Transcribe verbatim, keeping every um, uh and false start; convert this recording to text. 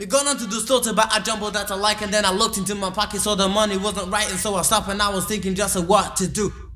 Gone on to the store to buy a jumbo that I like, and then I looked into my pocket, so the money wasn't right, and so I stopped and I was thinking just of what to do.